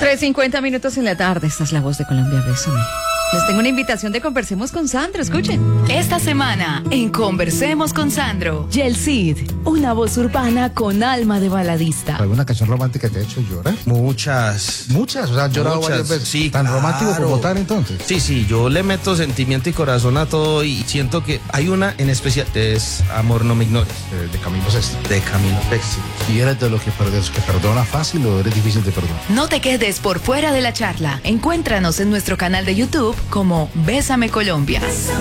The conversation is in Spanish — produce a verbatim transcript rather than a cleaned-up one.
tres cincuenta minutos en la tarde. Esta es la voz de Colombia. Bésame. Les tengo una invitación de Conversemos con Sandro. Escuchen. Esta semana en Conversemos con Sandro, Yel Cid, una voz urbana con alma de baladista. ¿Alguna canción romántica te ha hecho llorar? Muchas. Muchas, o sea, han llorado Muchas, varias veces. sí, ¿Tan claro. romántico como tal entonces? Sí, sí, yo le meto sentimiento y corazón a todo y siento que hay una en especial, es Amor no me ignores, Eh, de Camilo Sesto. de Camilo Sexto. ¿Y eres de los que, de los que perdona fácil o eres difícil de perdonar? No te quedes por fuera de la charla. Encuéntranos en nuestro canal de YouTube como Bésame Colombia.